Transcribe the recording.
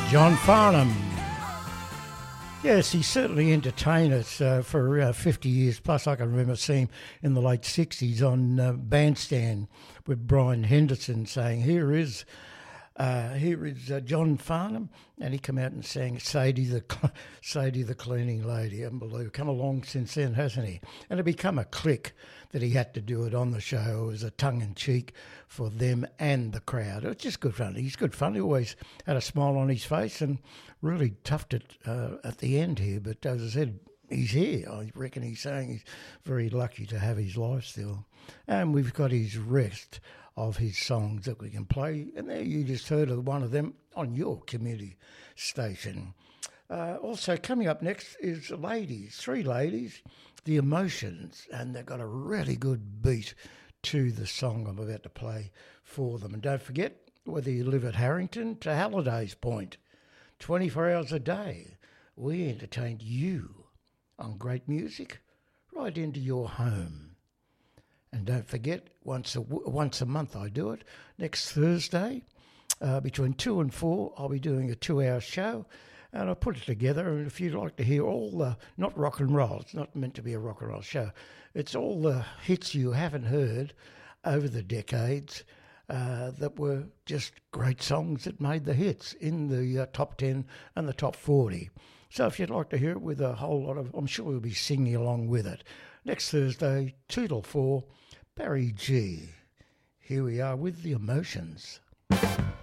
John Farnham. Yes, he certainly entertained us for 50 years plus. I can remember seeing him in the late 60s on Bandstand with Brian Henderson saying, here is John Farnham, and he came out and sang Sadie the Cleaning Lady. Unbelievable. Come along since then, hasn't he? And it became a click that he had to do it on the show. It was a tongue-in-cheek for them and the crowd. It was just good fun. He's good fun. He always had a smile on his face and really toughed it at the end here. But as I said, he's here. I reckon he's saying he's very lucky to have his life still. And we've got his rest of his songs that we can play. And there you just heard of one of them on your community station. Also coming up next is ladies, three ladies, The Emotions, and they've got a really good beat to the song I'm about to play for them. And don't forget, whether you live at Harrington to Halliday's Point, 24 hours a day, we entertain you on great music right into your home. And don't forget, once a month I do it. Next Thursday, between 2 and 4, I'll be doing a 2-hour show, and I'll put it together. And if you'd like to hear all the, not rock and roll, it's not meant to be a rock and roll show, it's all the hits you haven't heard over the decades that were just great songs that made the hits in the top 10 and the top 40. So if you'd like to hear it with a whole lot of, I'm sure we'll be singing along with it. Next Thursday, 2 till 4, Barry G. Here we are with The Emotions.